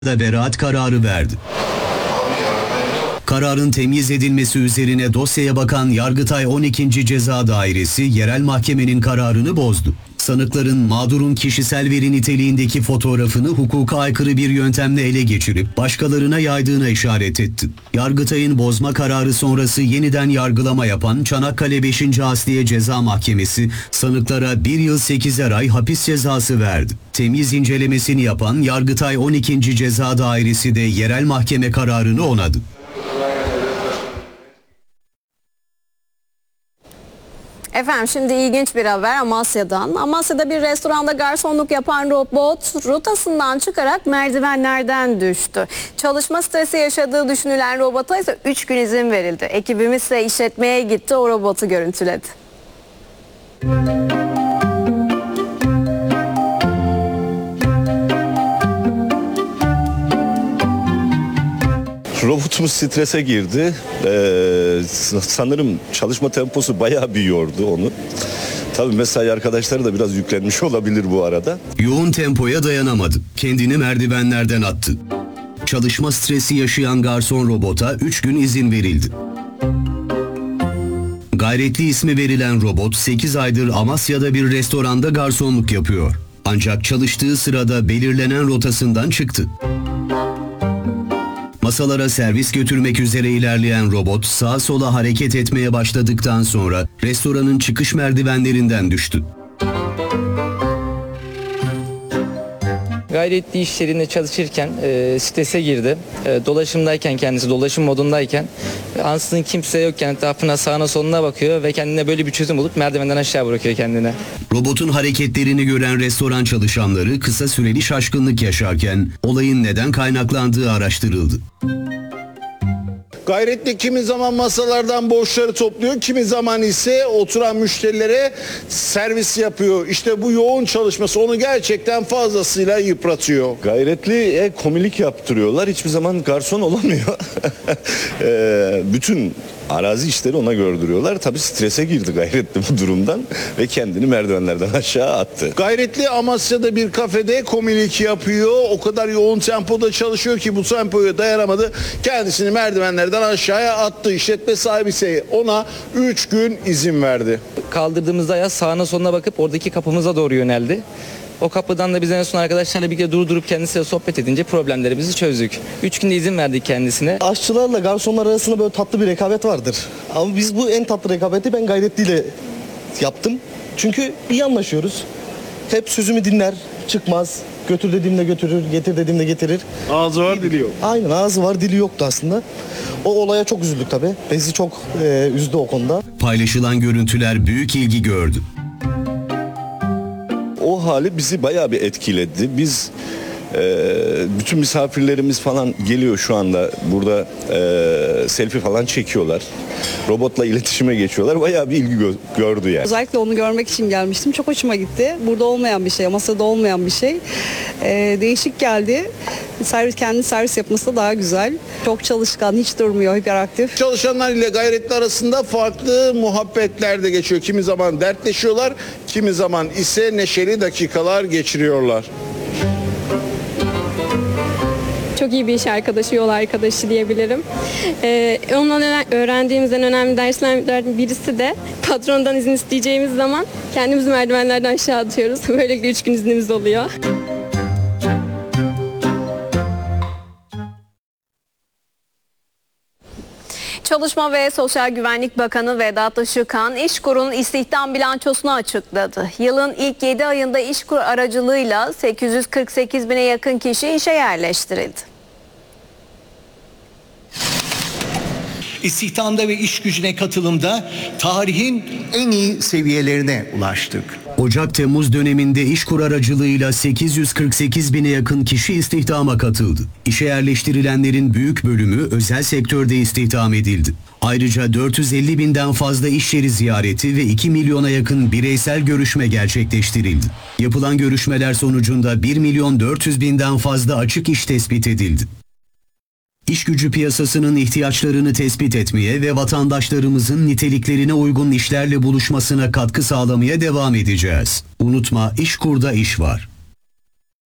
da beraat kararı verdi. Kararın temyiz edilmesi üzerine dosyaya bakan Yargıtay 12. Ceza Dairesi yerel mahkemenin kararını bozdu. Sanıkların mağdurun kişisel veri niteliğindeki fotoğrafını hukuka aykırı bir yöntemle ele geçirip başkalarına yaydığına işaret etti. Yargıtay'ın bozma kararı sonrası yeniden yargılama yapan Çanakkale 5. Asliye Ceza Mahkemesi sanıklara 1 yıl 8'er ay hapis cezası verdi. Temyiz incelemesini yapan Yargıtay 12. Ceza Dairesi de yerel mahkeme kararını onadı. Efendim şimdi ilginç bir haber Amasya'dan. Amasya'da bir restoranda garsonluk yapan robot rotasından çıkarak merdivenlerden düştü. Çalışma stresi yaşadığı düşünülen robota ise 3 gün izin verildi. Ekibimiz ise işletmeye gitti, o robotu görüntüledi. Robotumuz strese girdi. Sanırım çalışma temposu bayağı bir yordu onu. Tabii mesai arkadaşları da biraz yüklenmiş olabilir bu arada. Yoğun tempoya dayanamadı. Kendini merdivenlerden attı. Çalışma stresi yaşayan garson robota 3 gün izin verildi. Gayretli ismi verilen robot 8 aydır Amasya'da bir restoranda garsonluk yapıyor. Ancak çalıştığı sırada belirlenen rotasından çıktı. Masalara servis götürmek üzere ilerleyen robot sağa sola hareket etmeye başladıktan sonra restoranın çıkış merdivenlerinden düştü. Gayretli iş yerinde çalışırken strese girdi. Dolaşımdayken kendisi dolaşım modundayken ansızın kimse yokken etrafına sağına soluna bakıyor ve kendine böyle bir çözüm bulup merdivenden aşağı bırakıyor kendine. Robotun hareketlerini gören restoran çalışanları kısa süreli şaşkınlık yaşarken olayın neden kaynaklandığı araştırıldı. Gayretli kimi zaman masalardan borçları topluyor, kimi zaman ise oturan müşterilere servis yapıyor. İşte bu yoğun çalışması onu gerçekten fazlasıyla yıpratıyor. Gayretli komilik yaptırıyorlar. Hiçbir zaman garson olamıyor. Bütün arazi işleri ona gördürüyorlar. Tabii strese girdi Gayretli bu durumdan ve kendini merdivenlerden aşağı attı. Gayretli Amasya'da bir kafede komilik yapıyor. O kadar yoğun tempoda çalışıyor ki bu tempoya dayanamadı. Kendisini merdivenlerden aşağıya attı. İşletme sahibi ise ona 3 gün izin verdi. Kaldırdığımızda ya sağına soluna bakıp oradaki kapımıza doğru yöneldi. O kapıdan da biz en son arkadaşlarla birlikte durdurup kendisiyle sohbet edince problemlerimizi çözdük. 3 günde izin verdik kendisine. Aşçılarla garsonlar arasında böyle tatlı bir rekabet vardır. Ama biz bu en tatlı rekabeti ben Gayretli'yle yaptım. Çünkü iyi anlaşıyoruz. Hep sözümü dinler, çıkmaz. Götür dediğimde götürür, getir dediğimde getirir. Ağzı var dili yok. Aynen, ağzı var dili yoktu aslında. O olaya çok üzüldük tabii. Bizi çok üzdü o konuda. Paylaşılan görüntüler büyük ilgi gördü. O hali bizi bayağı bir etkiledi. Biz bütün misafirlerimiz falan geliyor şu anda burada selfie falan çekiyorlar. Robotla iletişime geçiyorlar. Bayağı bir ilgi gördü yani. Özellikle onu görmek için gelmiştim. Çok hoşuma gitti. Burada olmayan bir şey, masada olmayan bir şey. Değişik geldi. Kendi servis yapması da daha güzel. Çok çalışkan, hiç durmuyor, hiperaktif. Çalışanlar ile Gayretli arasında farklı muhabbetler de geçiyor. Kimi zaman dertleşiyorlar, kimi zaman ise neşeli dakikalar geçiriyorlar. Çok iyi bir iş arkadaşı, yol arkadaşı diyebilirim. Ondan öğrendiğimizden önemli derslerden birisi de patrondan izin isteyeceğimiz zaman kendimizi merdivenlerden aşağı atıyoruz. Böylelikle 3 gün iznimiz oluyor. Çalışma ve Sosyal Güvenlik Bakanı Vedat Işıkhan, İşkur'un istihdam bilançosunu açıkladı. Yılın ilk 7 ayında İşkur aracılığıyla 848 bine yakın kişi işe yerleştirildi. İstihdamda ve iş gücüne katılımda tarihin en iyi seviyelerine ulaştık. Ocak-Temmuz döneminde İşkur aracılığıyla 848 bine yakın kişi istihdama katıldı. İşe yerleştirilenlerin büyük bölümü özel sektörde istihdam edildi. Ayrıca 450 binden fazla iş yeri ziyareti ve 2 milyona yakın bireysel görüşme gerçekleştirildi. Yapılan görüşmeler sonucunda 1 milyon 400 binden fazla açık iş tespit edildi. İş gücü piyasasının ihtiyaçlarını tespit etmeye ve vatandaşlarımızın niteliklerine uygun işlerle buluşmasına katkı sağlamaya devam edeceğiz. Unutma, İşkur'da iş var.